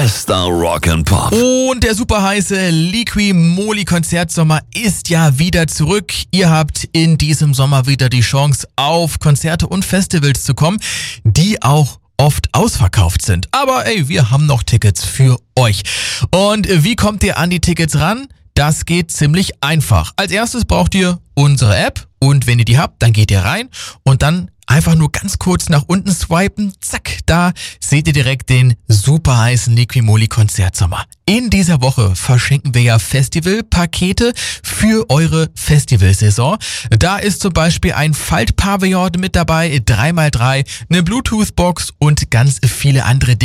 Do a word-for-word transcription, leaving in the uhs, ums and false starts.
Bester Rock and Pop. Und der super heiße Liqui-Moly Konzertsommer ist ja wieder zurück. Ihr habt in diesem Sommer wieder die Chance, auf Konzerte und Festivals zu kommen, die auch oft ausverkauft sind. Aber ey, wir haben noch Tickets für euch. Und wie kommt ihr an die Tickets ran? Das geht ziemlich einfach. Als erstes braucht ihr unsere App und wenn ihr die habt, dann geht ihr rein und dann einfach nur ganz kurz nach unten swipen. Zack, da seht ihr direkt den super heißen Liqui-Moly Konzertsommer. In dieser Woche verschenken wir ja Festivalpakete für eure Festivalsaison. Da ist zum Beispiel ein Faltpavillon mit dabei, drei mal drei, eine Bluetooth-Box und ganz viele andere Dinge.